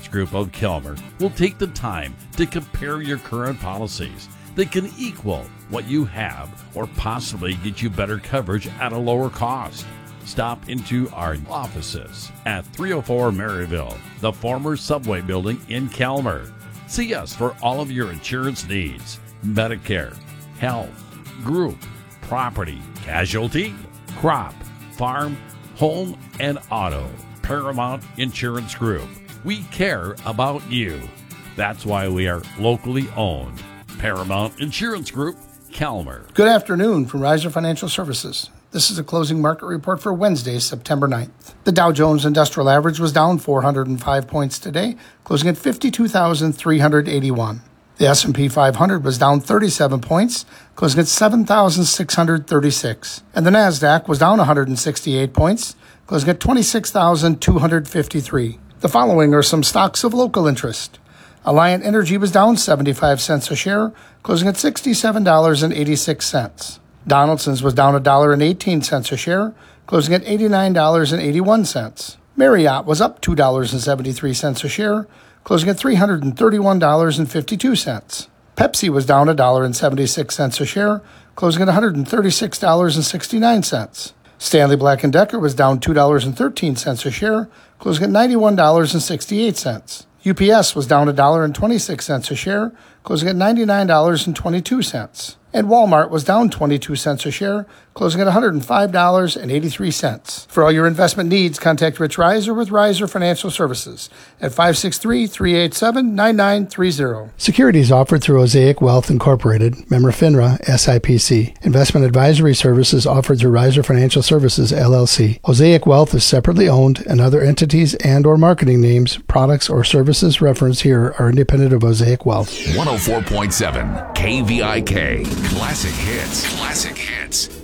Insurance Group of Kelmer will take the time to compare your current policies. They can equal what you have or possibly get you better coverage at a lower cost. Stop into our offices at 304 Maryville, the former Subway building in Kelmer. See us for all of your insurance needs: Medicare, health, group, property, casualty, crop, farm, home, and auto. Paramount Insurance Group. We care about you. That's why we are locally owned. Paramount Insurance Group, Kelmer. Good afternoon from Riser Financial Services. This is a closing market report for Wednesday, September 9th. The Dow Jones Industrial Average was down 405 points today, closing at 52,381. The S&P 500 was down 37 points, closing at 7,636. And the NASDAQ was down 168 points, closing at 26,253. The following are some stocks of local interest. Alliant Energy was down 75 cents a share, closing at $67.86. Donaldson's was down $1.18 a share, closing at $89.81. Marriott was up $2.73 a share, closing at $331.52. Pepsi was down $1.76 a share, closing at $136.69. Stanley Black & Decker was down $2.13 a share, closing at $91.68. UPS was down $1.26 a share, closing at $99.22. And Walmart was down 22 cents a share, closing at $105.83. For all your investment needs, contact Rich Riser with Riser Financial Services at 563-387-9930. Securities offered through Osaic Wealth Incorporated, member FINRA, SIPC. Investment advisory services offered through Riser Financial Services, LLC. Osaic Wealth is separately owned, and other entities and or marketing names, products, or services referenced here are independent of Osaic Wealth. 104.7 KVIK. Classic hits.